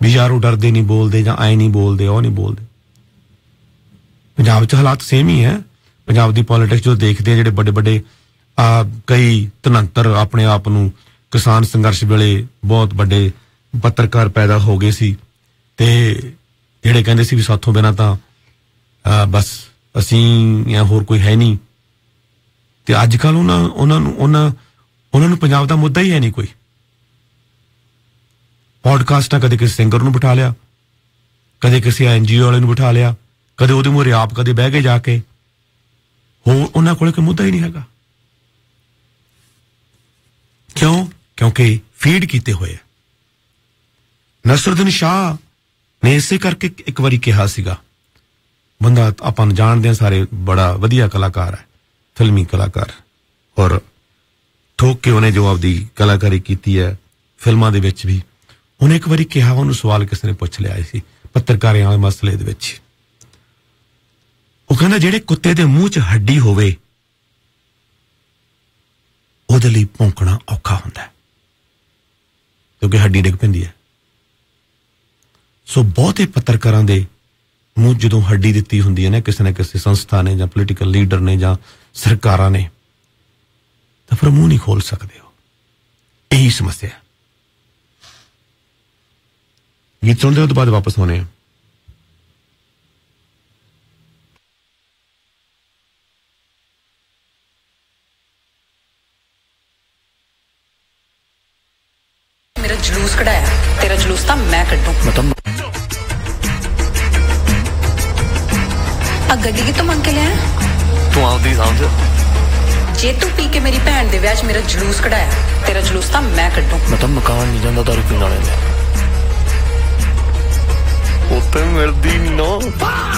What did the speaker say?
ਵੀ ਯਾਰ ਉਹ ਡਰਦੇ ਨਹੀਂ ਬੋਲਦੇ ਜਾਂ ਐ ਨਹੀਂ ਬੋਲਦੇ ਉਹ ਨਹੀਂ ਬੋਲਦੇ। ਪੰਜਾਬ 'ਚ ਹਾਲਾਤ ਸੇਮ ਹੀ ਹੈ। ਪੰਜਾਬ ਦੀ ਪੋਲੀਟਿਕਸ ਜੋ ਦੇਖਦੇ ਆ ਜਿਹੜੇ ਵੱਡੇ ਵੱਡੇ ਕਈ ਧਨੰਤਰ ਆਪਣੇ ਆਪ ਨੂੰ ਕਿਸਾਨ ਸੰਘਰਸ਼ ਵੇਲੇ ਬਹੁਤ ਵੱਡੇ ਪੱਤਰਕਾਰ ਪੈਦਾ ਹੋ ਗਏ ਸੀ ਤੇ ਜਿਹੜੇ ਕਹਿੰਦੇ ਸੀ ਵੀ ਸਾਥੋਂ ਬਿਨਾਂ ਤਾਂ ਬਸ ਅਸੀਂ ਜਾਂ ਹੋਰ ਕੋਈ ਹੈ ਨਹੀਂ। ਤੇ ਅੱਜ ਕੱਲ੍ਹ ਉਹਨਾਂ ਨੂੰ ਪੰਜਾਬ ਦਾ ਮੁੱਦਾ ਹੀ ਹੈ ਨਹੀਂ ਕੋਈ। ਪੋਡਕਾਸਟਾਂ ਕਦੇ ਕਿਸੇ ਸਿੰਗਰ ਨੂੰ ਬਿਠਾ ਲਿਆ, ਕਦੇ ਕਿਸੇ NGO ਵਾਲੇ ਨੂੰ ਬਿਠਾ ਲਿਆ, ਕਦੇ ਉਹਦੇ ਮੂਹਰੇ ਆਪ ਕਦੇ ਬਹਿ ਕੇ ਜਾ ਕੇ। ਹੋਰ ਉਹਨਾਂ ਕੋਲ ਕੋਈ ਮੁੱਦਾ ਹੀ ਨਹੀਂ ਹੈਗਾ। ਕਿਉਂ? ਕਿਉਂਕਿ ਫੀਡ ਕੀਤੇ ਹੋਏ ਆ। ਨਸਰੁਦੀਨ ਸ਼ਾਹ ਨੇ ਇਸੇ ਕਰਕੇ ਇੱਕ ਵਾਰੀ ਕਿਹਾ ਸੀਗਾ, ਬੰਦਾ ਆਪਾਂ ਨੂੰ ਜਾਣਦੇ ਹਾਂ ਸਾਰੇ, ਬੜਾ ਵਧੀਆ ਕਲਾਕਾਰ ਹੈ, ਫਿਲਮੀ ਕਲਾਕਾਰ, ਔਰ ਠੋਕ ਕੇ ਉਹਨੇ ਜੋ ਆਪਦੀ ਕਲਾਕਾਰੀ ਕੀਤੀ ਹੈ ਫਿਲਮਾਂ ਦੇ ਵਿੱਚ ਵੀ। ਉਹਨੇ ਇੱਕ ਵਾਰੀ ਕਿਹਾ, ਉਹਨੂੰ ਸਵਾਲ ਕਿਸੇ ਨੇ ਪੁੱਛ ਲਿਆ ਸੀ ਪੱਤਰਕਾਰਾਂ ਵਾਲੇ ਮਸਲੇ ਦੇ ਵਿੱਚ। ਉਹ ਕਹਿੰਦਾ ਜਿਹੜੇ ਕੁੱਤੇ ਦੇ ਮੂੰਹ 'ਚ ਹੱਡੀ ਹੋਵੇ ਉਹਦੇ ਲਈ ਭੌਂਕਣਾ ਔਖਾ ਹੁੰਦਾ ਕਿਉਂਕਿ ਹੱਡੀ ਡਿੱਗ ਪੈਂਦੀ ਹੈ। ਸੋ ਬਹੁਤੇ ਪੱਤਰਕਾਰਾਂ ਦੇ ਮੂੰਹ ਜਦੋਂ ਹੱਡੀ ਦਿੱਤੀ ਹੁੰਦੀ ਹੈ ਨਾ ਕਿਸੇ ਸੰਸਥਾ ਨੇ ਜਾਂ ਪੋਲੀਟੀਕਲ ਲੀਡਰ ਨੇ ਜਾਂ ਸਰਕਾਰਾਂ ਨੇ, ਤਾਂ ਫਿਰ ਮੂੰਹ ਨਹੀਂ ਖੋਲ ਸਕਦੇ ਹੋ। ਇਹੀ ਸਮੱਸਿਆ। ਗੀਤ ਸੁਣਦੇ ਹੋ ਤੋਂ ਬਾਅਦ ਵਾਪਸ ਹੋਣੇ ਆ। मेरा जुलूस कढ़ाया, तेरा जुलूस था मैं कड्डूं। गड्डी की तो मंग के लिया तू आउंदी समझ। जे तू पी के मेरी भैन दे विआह च मेरा जुलूस कढ़ाया, तेरा जुलूस था मैं कड्डूं। मैं तो मकान नहीं जांदा दारू पीण वाले ने उत्ते मिलदी नहीं ना।